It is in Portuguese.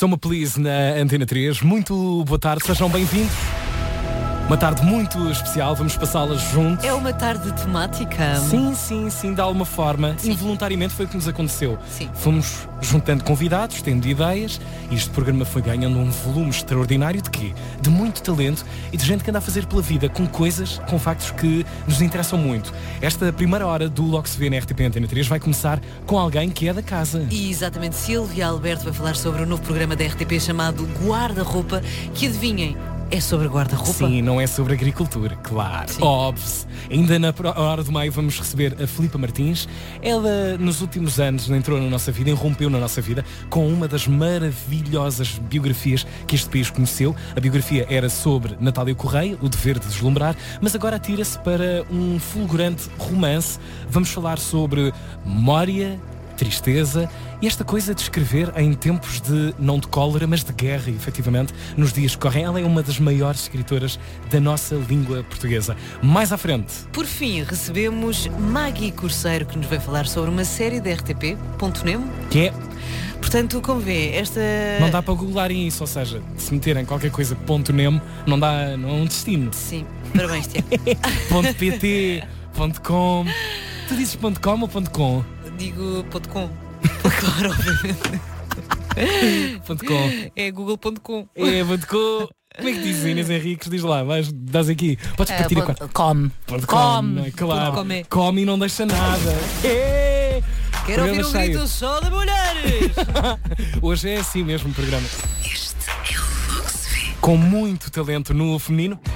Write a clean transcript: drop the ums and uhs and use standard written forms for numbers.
Soma Please na Antena 3. Muito boa tarde, sejam bem-vindos. Uma tarde muito especial, vamos passá-la juntos. É uma tarde temática. Sim, de alguma forma. Sim. Involuntariamente foi o que nos aconteceu. Sim. Fomos juntando convidados, tendo ideias, e este programa foi ganhando um volume extraordinário de quê? De muito talento e de gente que anda a fazer pela vida com coisas, com factos que nos interessam muito. Esta primeira hora do Logo Se Vê na RTP Antena 3 vai começar com alguém que é da casa. E exatamente, Silvia Alberto vai falar sobre o novo programa da RTP chamado Guarda-Roupa, que adivinhem, é sobre guarda-roupa? Sim, não é sobre agricultura, claro. Sim. Óbvio. Ainda na hora do meio vamos receber a Filipa Martins. Ela, nos últimos anos, entrou na nossa vida, irrompeu na nossa vida com uma das maravilhosas biografias que este país conheceu. A biografia era sobre Natália Correia, O Dever de Deslumbrar, mas agora atira-se para um fulgurante romance. Vamos falar sobre memória, tristeza e esta coisa de escrever em tempos de, não de cólera, mas de guerra, efetivamente, nos dias que correm. Ela é uma das maiores escritoras da nossa língua portuguesa. Mais à frente. Por fim, recebemos Maggie Corceiro, que nos vai falar sobre uma série da RTP, Ponto Nemo. Que é, Portanto, como vê, esta... não dá para googlarem isso, ou seja, se meterem qualquer coisa ponto Nemo, não dá, não é um destino. Sim, parabéns, Tiago. Ponto .pt, ponto .com. Tu dizes ponto .com ou ponto .com? Digo .com. Claro, obviamente. Ponto .com. É google.com. É ponto .com. Como é que dizes, Inês Henriques? Diz lá, dás aqui. Podes partir a quatro. Com. Ponto .com, não é? Claro. Ponto com é. Come e não deixa nada. É. Quero ouvir Programa um cheio. grito só de mulheres. Hoje é assim mesmo o programa. Este é o Logo Se Vê. Com muito talento no feminino.